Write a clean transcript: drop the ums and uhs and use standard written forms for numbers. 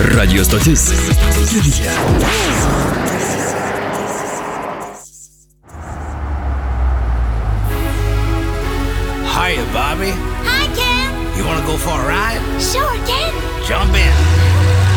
Radijo stotis Vilija. Hiya, Bobby. Hi, Ken. You want to go for a ride? Sure, Ken. Jump in.